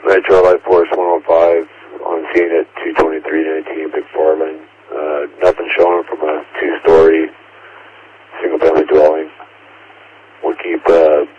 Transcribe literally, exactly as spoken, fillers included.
Metro Life Force one oh five on scene at two twenty-three nineteen McFarland. Uh, nothing showing from a two-story single-family dwelling. We'll keep uh,